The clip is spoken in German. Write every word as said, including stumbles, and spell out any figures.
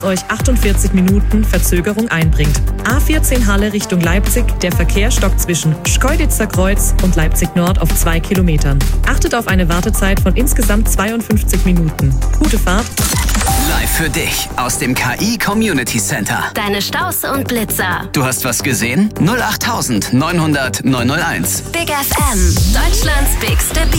euch achtundvierzig Minuten Verzögerung einbringt. A vierzehn Halle Richtung Leipzig, der Verkehr stockt zwischen Schkeuditzer Kreuz und Leipzig Nord auf zwei Kilometern. Achtet auf eine Wartezeit von insgesamt zweiundfünfzig Minuten. Gute Fahrt. Live für dich aus dem K I Community Center. Deine Staus und Blitzer. Du hast was gesehen? null acht neunhundert neunhundert neunhunderteins. Big F M, Deutschlands bigste Beat.